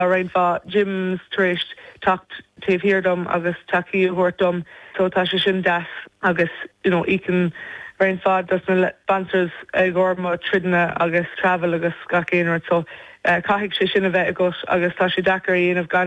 rein fá gyms tríist tacht taobh hirdom agus taí huirtum so tá sé sin deas agus ícin rein fád dus na bansers ag orma tridna agus travel agus gacéanair so caiigh sé sin a bheith agus tá sé dachar íonmh gan